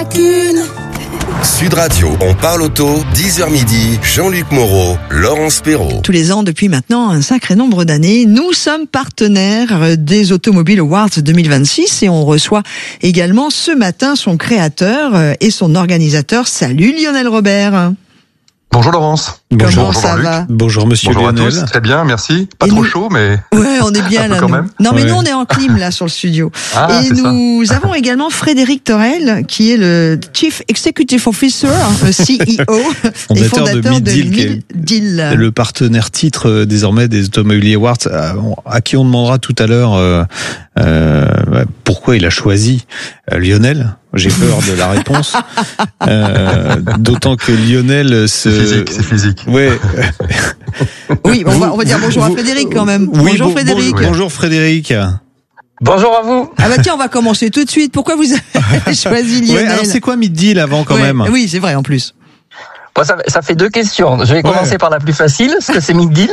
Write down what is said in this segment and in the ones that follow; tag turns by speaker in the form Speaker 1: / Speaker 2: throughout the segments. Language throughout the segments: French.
Speaker 1: chacune.
Speaker 2: Sud Radio, on parle auto, 10h midi, Jean-Luc Moreau, Laurence Perrault.
Speaker 3: Tous les ans, depuis maintenant un sacré nombre d'années, nous sommes partenaires des Automobile Awards 2026 et on reçoit également ce matin son créateur et son organisateur. Salut Lionel Robert.
Speaker 4: Bonjour Laurence.
Speaker 3: Comment ça va?
Speaker 5: Bonjour Monsieur
Speaker 4: Bonjour
Speaker 5: Lionel.
Speaker 4: à tous, très bien, merci. Pas trop chaud, mais...
Speaker 3: Ouais, on est bien là.
Speaker 4: Quand même.
Speaker 3: Non, mais
Speaker 5: Ouais.
Speaker 3: nous on est en clim là sur le studio.
Speaker 4: Ah,
Speaker 3: et
Speaker 4: c'est
Speaker 3: nous avons également Frédéric Torel, qui est le Chief Executive Officer, CEO et fondateur de Mid-Deal.
Speaker 5: Le partenaire titre désormais des Automobile Awards, à qui on demandera tout à l'heure pourquoi il a choisi Lionel. J'ai peur de la réponse. D'autant que Lionel
Speaker 4: C'est physique.
Speaker 5: Ouais.
Speaker 3: Oui, on va dire bonjour à Frédéric quand même.
Speaker 5: Oui,
Speaker 3: Bonjour Frédéric.
Speaker 5: Bonjour Frédéric.
Speaker 6: Bonjour à vous.
Speaker 3: Ah bah tiens, on va commencer tout de suite. Pourquoi vous avez choisi Lionel?
Speaker 5: Ouais, alors c'est quoi Mid-Deal avant quand même?
Speaker 3: Oui, c'est vrai en plus.
Speaker 6: Bon, ça fait deux questions. Je vais commencer par la plus facile, ce que c'est Mid-Deal.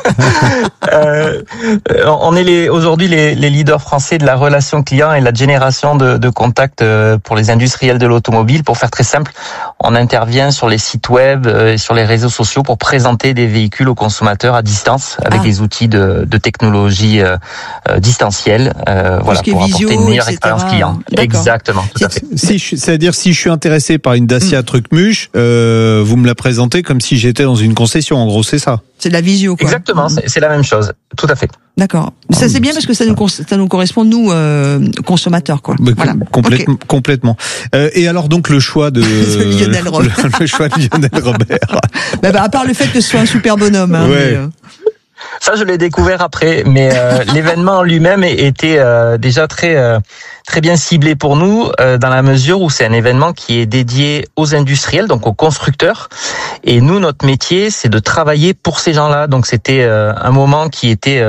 Speaker 6: On est aujourd'hui les leaders français de la relation client et la génération de contacts pour les industriels de l'automobile. Pour faire très simple, on intervient sur les sites web et sur les réseaux sociaux pour présenter des véhicules aux consommateurs à distance avec des outils de technologie distancielle, voilà, pour apporter une meilleure expérience client.
Speaker 3: D'accord.
Speaker 6: Exactement, tout à fait.
Speaker 5: C'est-à-dire si je suis intéressé par une Dacia Truckmuche, vous me la présentez comme si j'étais dans une concession. En gros, c'est ça.
Speaker 3: C'est de la visio, quoi.
Speaker 6: Exactement, c'est la même chose, tout à fait.
Speaker 3: D'accord. Ça c'est bien parce que ça nous correspond nous consommateurs, quoi.
Speaker 5: Mais
Speaker 3: Voilà.
Speaker 5: Complètement. Et alors donc le choix de
Speaker 3: Lionel Robert.
Speaker 5: le choix de Lionel Robert.
Speaker 3: Bah, à part le fait que ce soit un super bonhomme. Hein,
Speaker 5: Ouais.
Speaker 6: Ça, je l'ai découvert après, mais l'événement en lui-même était déjà très bien ciblé pour nous, dans la mesure où c'est un événement qui est dédié aux industriels, donc aux constructeurs. Et nous, notre métier, c'est de travailler pour ces gens-là. Donc c'était un moment qui était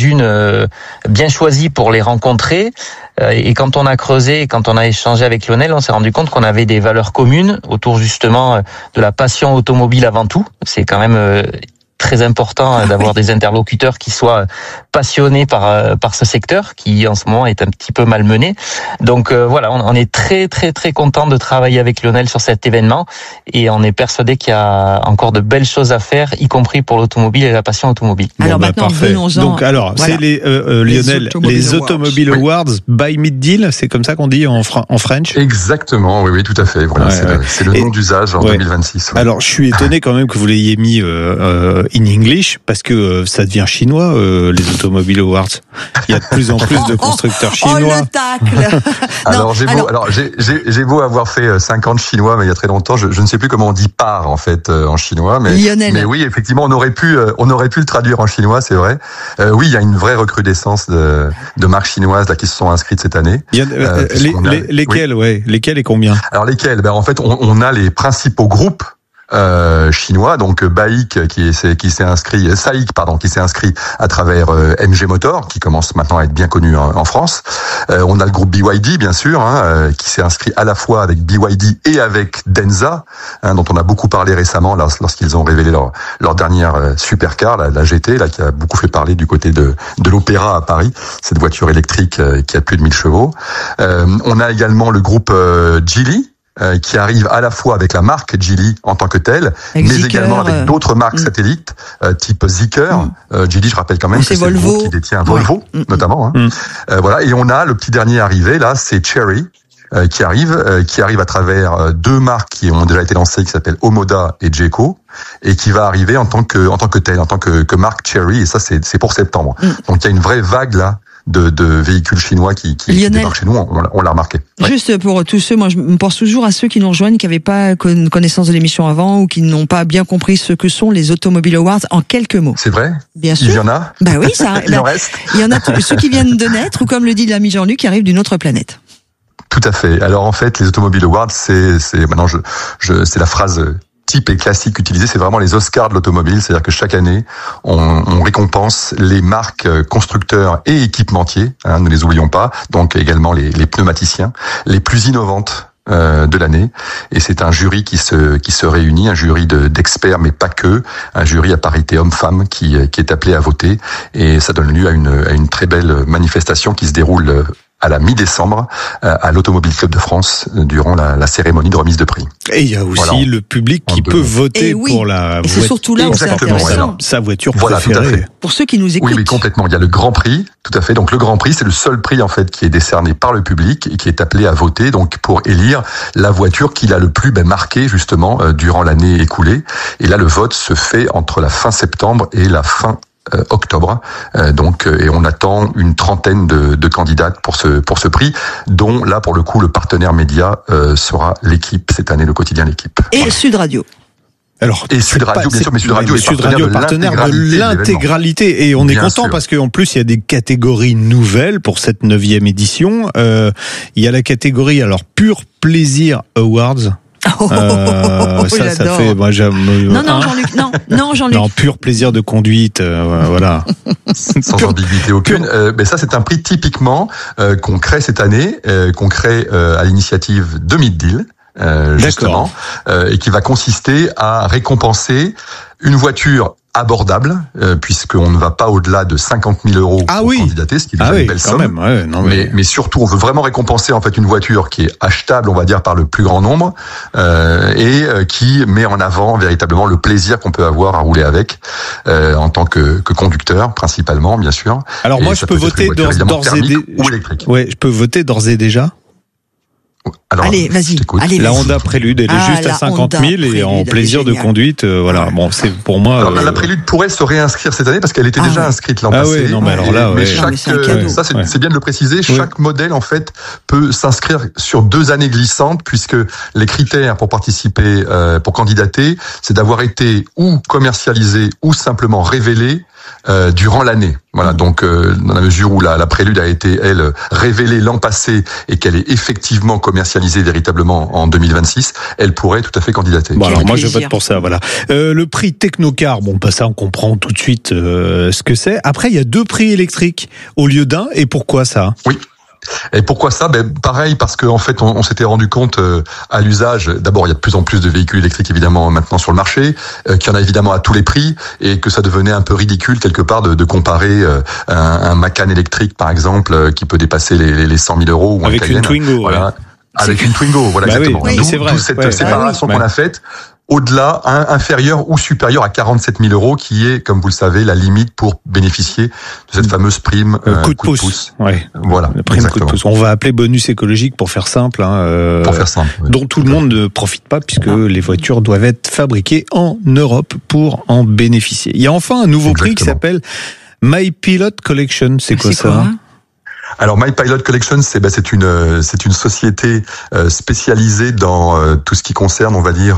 Speaker 6: bien choisi pour les rencontrer. Et quand on a creusé, et quand on a échangé avec Lionel, on s'est rendu compte qu'on avait des valeurs communes autour justement de la passion automobile avant tout. C'est quand même très important d'avoir des interlocuteurs qui soient passionnés par ce secteur qui en ce moment est un petit peu malmené. Donc voilà, on est très content de travailler avec Lionel sur cet événement et on est persuadé qu'il y a encore de belles choses à faire, y compris pour l'automobile et la passion automobile.
Speaker 3: Alors maintenant,
Speaker 5: parfait.
Speaker 3: venons-en.
Speaker 5: Donc alors,
Speaker 3: Voilà.
Speaker 5: c'est Lionel, les Automobile Awards by Mid-Deal, c'est comme ça qu'on dit en French.
Speaker 4: Exactement, oui, tout à fait. Voilà,
Speaker 5: Ouais,
Speaker 4: c'est le nom d'usage en 2026. Ouais.
Speaker 5: Alors, je suis étonné quand même que vous l'ayez mis in English, parce que ça devient chinois, les Automobile Awards. Il y a de plus en plus de constructeurs chinois.
Speaker 3: Oh le tacle.
Speaker 4: Alors j'ai beau avoir fait 50 chinois, mais il y a très longtemps, je ne sais plus comment on dit part en fait en chinois, mais
Speaker 3: Lionel.
Speaker 4: Mais oui, effectivement, on aurait pu le traduire en chinois, c'est vrai. Oui, il y a une vraie recrudescence de marques chinoises là qui se sont inscrites cette année.
Speaker 5: Il y a, lesquels, oui. Lesquels et combien?
Speaker 4: Alors lesquels? En fait, on a les principaux groupes chinois, donc BAIC qui s'est inscrit à travers MG Motor, qui commence maintenant à être bien connu en France. On a le groupe BYD bien sûr, qui s'est inscrit à la fois avec BYD et avec Denza, dont on a beaucoup parlé récemment lorsqu'ils ont révélé leur dernière supercar, la GT, là qui a beaucoup fait parler du côté de l'Opéra à Paris, cette voiture électrique qui a plus de 1000 chevaux. On a également le groupe Geely, qui arrive à la fois avec la marque Geely en tant que telle, mais
Speaker 3: Zeekr,
Speaker 4: également avec d'autres marques satellites, type Zeekr. Geely, je rappelle quand même que c'est
Speaker 3: Volvo.
Speaker 4: le groupe qui détient Volvo, notamment. Voilà, et on a le petit dernier arrivé là, c'est Chery. Qui arrive à travers deux marques qui ont déjà été lancées, qui s'appellent Omoda et Jayco, et qui va arriver en tant que marque Chery, et ça c'est pour septembre. Donc il y a une vraie vague là de véhicules chinois qui débarquent chez nous, on l'a remarqué. Ouais.
Speaker 3: Juste pour tous ceux, moi je me pense toujours à ceux qui nous rejoignent, qui n'avaient pas connaissance de l'émission avant ou qui n'ont pas bien compris ce que sont les Automobile Awards en quelques mots.
Speaker 4: C'est vrai?
Speaker 3: Bien sûr.
Speaker 4: Il y en a?
Speaker 3: Bah oui, ça.
Speaker 4: Il en reste.
Speaker 3: Il y en a ceux qui viennent de naître ou comme le dit l'ami Jean-Luc, qui arrivent d'une autre planète.
Speaker 4: Tout à fait. Alors en fait, les Automobile Awards, c'est maintenant c'est la phrase type et classique utilisée, c'est vraiment les Oscars de l'automobile, c'est-à-dire que chaque année, on récompense les marques constructeurs et équipementiers, ne les oublions pas, donc également les pneumaticiens, les plus innovantes de l'année, et c'est un jury qui se réunit, un jury d'experts, mais pas que, un jury à parité homme-femme qui est appelé à voter, et ça donne lieu à une très belle manifestation qui se déroule à la mi-décembre à l'Automobile Club de France durant la cérémonie de remise de prix.
Speaker 5: Et il y a aussi le public qui peut voter pour la
Speaker 3: voiture. C'est surtout là où c'est intéressant.
Speaker 5: Sa voiture préférée.
Speaker 4: Tout à fait.
Speaker 3: Pour ceux qui nous écoutent.
Speaker 4: Oui, complètement. Il y a le Grand Prix, tout à fait. Donc le Grand Prix, c'est le seul prix en fait qui est décerné par le public et qui est appelé à voter donc pour élire la voiture qu'il a le plus marquée justement durant l'année écoulée. Et là, le vote se fait entre la fin septembre et la fin octobre, et on attend une trentaine de candidates pour ce prix, dont là pour le coup le partenaire média sera l'Équipe cette année, le quotidien L'Équipe.
Speaker 3: Et Sud Radio.
Speaker 5: Alors,
Speaker 4: et Sud Radio, bien sûr, mais Sud Radio est
Speaker 5: partenaire de l'intégralité. Et on est content parce qu'en plus, il y a des catégories nouvelles pour cette 9e édition. Il y a la catégorie, Pur Plaisir Awards. Ça fait, moi,
Speaker 3: Jean-Luc, non, Jean-Luc.
Speaker 5: Non, pur plaisir de conduite, voilà.
Speaker 4: Sans ambiguïté aucune. Mais ça, c'est un prix typiquement qu'on crée cette année, qu'on crée à l'initiative de Mid-Deal, justement, et qui va consister à récompenser une voiture abordable, puisqu'on ne va pas au-delà de 50 000 euros pour candidater, ce qui est déjà une belle somme. Mais surtout, on veut vraiment récompenser en fait une voiture qui est achetable, on va dire, par le plus grand nombre, et qui met en avant véritablement le plaisir qu'on peut avoir à rouler avec, en tant que conducteur, principalement, bien sûr.
Speaker 5: Alors moi, je peux voter d'ores et déjà.
Speaker 4: Ou électrique.
Speaker 5: Ouais, je peux voter d'ores et déjà.
Speaker 3: Alors, allez, vas-y.
Speaker 5: La Honda Prélude, elle est juste à 50 000 et en plaisir de conduite, voilà. Bon, c'est pour moi.
Speaker 4: Alors, la Prélude pourrait se réinscrire cette année parce qu'elle était déjà inscrite l'an passé.
Speaker 5: Non, mais alors là,
Speaker 4: ça, c'est bien de le préciser. Chaque modèle, en fait, peut s'inscrire sur 2 années glissantes puisque les critères pour participer, pour candidater, c'est d'avoir été ou commercialisé ou simplement révélé durant l'année. Voilà, donc dans la mesure où la Prélude a été, elle, révélée l'an passé et qu'elle est effectivement commercialisée véritablement en 2026, elle pourrait tout à fait candidater.
Speaker 5: Bon, alors moi je vote pour ça, voilà. Le prix Technocar, bon, ça on comprend tout de suite ce que c'est. Après, il y a 2 prix électriques au lieu d'un, et pourquoi ça ?
Speaker 4: Oui. Et pourquoi ça ? Pareil, parce qu'en fait, on s'était rendu compte à l'usage. D'abord, il y a de plus en plus de véhicules électriques évidemment maintenant sur le marché, qu'il y en a évidemment à tous les prix, et que ça devenait un peu ridicule quelque part de comparer un Macan électrique par exemple qui peut dépasser les 100 000 euros ou
Speaker 5: avec
Speaker 4: un Cayenne.
Speaker 5: Une Twingo.
Speaker 4: Voilà. Avec une Twingo, voilà, exactement.
Speaker 5: Oui, c'est vrai.
Speaker 4: D'où cette séparation qu'on a faite. Au-delà, inférieur ou supérieur à 47 000 euros, qui est, comme vous le savez, la limite pour bénéficier de cette fameuse prime
Speaker 5: coup de pouce. Ouais.
Speaker 4: Voilà.
Speaker 5: La prime coup de pouce. On va appeler bonus écologique pour faire simple. Dont tout le monde ne profite pas puisque les voitures doivent être fabriquées en Europe pour en bénéficier. Il y a enfin un nouveau prix qui s'appelle My Pilot Collection. C'est quoi ça ?
Speaker 4: Alors My Pilot Collection, c'est une société spécialisée dans tout ce qui concerne, on va dire,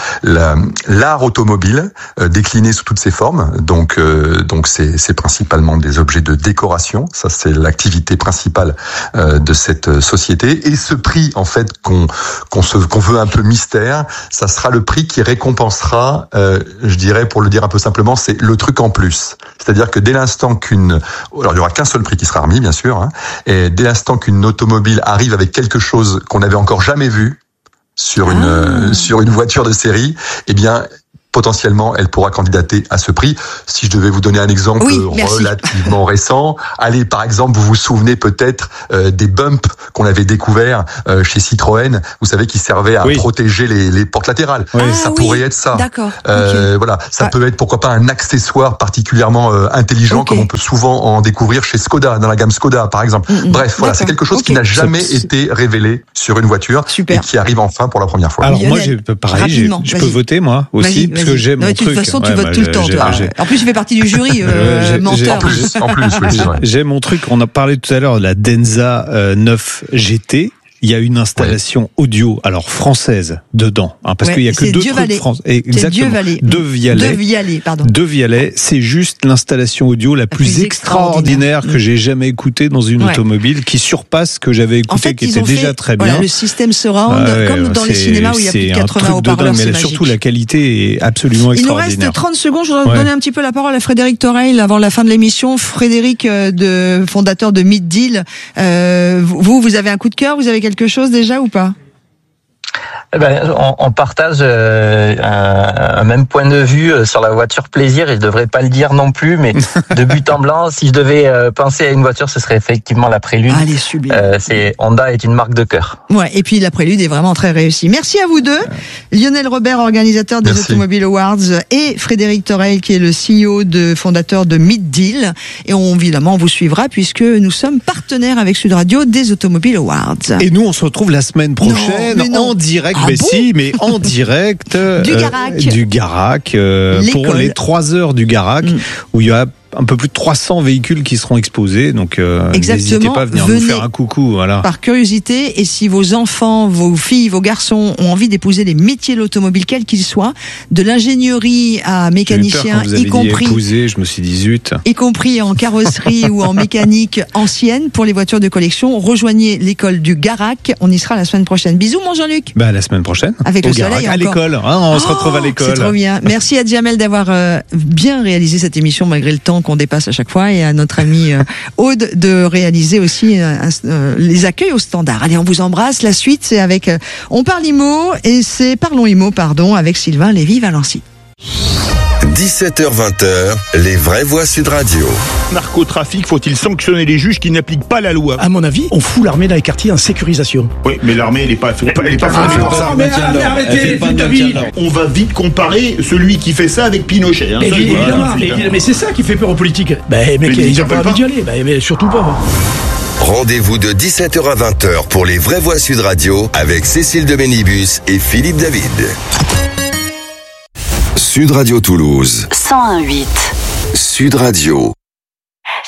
Speaker 4: l'art automobile décliné sous toutes ses formes. Donc c'est principalement des objets de décoration. Ça, c'est l'activité principale de cette société. Et ce prix, en fait, qu'on veut un peu mystère, ça sera le prix qui récompensera, je dirais, pour le dire un peu simplement, c'est le truc en plus. C'est-à-dire que dès l'instant alors il y aura qu'un seul prix qui sera remis, bien sûr, hein, et dès l'instant qu'une automobile arrive avec quelque chose qu'on n'avait encore jamais vu sur une voiture de série, eh bien, potentiellement, elle pourra candidater à ce prix. Si je devais vous donner un exemple relativement récent, allez, par exemple, vous vous souvenez peut-être des bumps qu'on avait découverts chez Citroën, vous savez, qui servaient à protéger les portes latérales. Ça pourrait être ça.
Speaker 3: D'accord.
Speaker 4: Voilà, ça peut être, pourquoi pas, un accessoire particulièrement intelligent, comme on peut souvent en découvrir chez Skoda, dans la gamme Skoda, par exemple. Bref, voilà, c'est quelque chose qui n'a jamais été révélé sur une voiture et qui arrive enfin pour la première fois.
Speaker 5: Alors moi, pareil, je peux voter, moi aussi. Parce que j'aime mon truc.
Speaker 3: De toute façon, tu votes tout le temps, toi. En plus, tu fais partie du jury, menteur.
Speaker 4: En plus, oui, c'est vrai.
Speaker 5: J'aime mon truc. On a parlé tout à l'heure de la Denza 9 GT. Il y il y a une installation audio, alors française, dedans, hein, parce qu'il y a que deux trucs français. Exactement. Deux Vialet. C'est juste l'installation audio la plus extraordinaire que j'ai jamais écoutée dans une automobile, qui surpasse ce que j'avais écouté, en fait, qui était déjà très bien.
Speaker 3: Voilà, le système surround, comme dans les cinémas où il y a plus de 80 haut-parleurs, c'est magique.
Speaker 5: Surtout la qualité est absolument extraordinaire.
Speaker 3: Il nous reste 30 secondes, je voudrais donner un petit peu la parole à Frédéric Toreil avant la fin de l'émission. Frédéric, fondateur de Mid-Deal. Vous avez un coup de cœur, vous avez quelque chose déjà ou pas?
Speaker 6: On partage un même point de vue sur la voiture plaisir, et je devrais pas le dire non plus, mais de but en blanc, si je devais penser à une voiture, ce serait effectivement la Prélude.
Speaker 3: Allez, sublime.
Speaker 6: Honda est une marque de cœur.
Speaker 3: Ouais, et puis la Prélude est vraiment très réussie. Merci à vous deux, Lionel Robert, organisateur des Automobile Awards, et Frédéric Torel, qui est le CEO fondateur de Mid-Deal. Et évidemment, on vous suivra puisque nous sommes partenaires avec Sud Radio des Automobile Awards.
Speaker 5: Et nous, on se retrouve la semaine prochaine en direct. En direct du Garac pour les 3 heures du Garac où il y a un peu plus de 300 véhicules qui seront exposés, donc n'hésitez pas à venir nous faire un coucou. Voilà.
Speaker 3: Par curiosité, et si vos enfants, vos filles, vos garçons ont envie d'épouser les métiers de l'automobile, quels qu'ils soient, de l'ingénierie à mécanicien,
Speaker 5: y compris épouser, je me suis dit zut.
Speaker 3: Y compris en carrosserie ou en mécanique ancienne pour les voitures de collection, rejoignez l'école du Garac. On y sera la semaine prochaine. Bisous, mon Jean-Luc.
Speaker 5: La semaine prochaine.
Speaker 3: Avec le soleil
Speaker 5: à l'école. On se retrouve à l'école.
Speaker 3: C'est trop bien. Merci à Djamel d'avoir bien réalisé cette émission malgré le temps qu'on dépasse à chaque fois, et à notre ami Aude de réaliser aussi les accueils au standard. Allez, on vous embrasse. La suite, c'est avec On parle IMO, et c'est Parlons IMO, avec Sylvain Lévy-Valency.
Speaker 2: 17h-20h, les vraies voix Sud Radio.
Speaker 1: Narcotrafic, faut-il sanctionner les juges qui n'appliquent pas la loi?
Speaker 7: À mon avis, on fout l'armée dans les quartiers en sécurisation.
Speaker 1: Oui, mais l'armée, elle n'est pas formée pour ça.
Speaker 7: Arrêtez,
Speaker 1: on va vite comparer celui qui fait ça avec Pinochet. Hein,
Speaker 7: mais c'est ça qui fait peur aux politiques. Mec, ils n'ont pas envie d'y aller. Mais surtout pas.
Speaker 2: Rendez-vous de 17h à 20h pour les vraies voix Sud Radio avec Cécile de Bénibus et Philippe David. Sud Radio Toulouse
Speaker 8: 101.8.
Speaker 2: Sud Radio.